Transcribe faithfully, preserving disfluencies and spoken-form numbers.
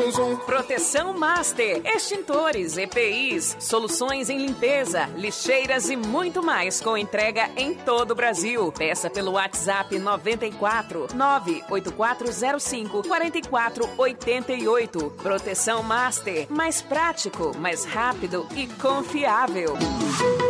um. Proteção Master, extintores, E P Is, soluções em limpeza, lixeiras e muito mais com entrega em todo o Brasil. Peça pelo WhatsApp nove quatro nove oito quatro zero cinco quatro quatro oito oito. Proteção Master, mais prático, mais rápido e confiável.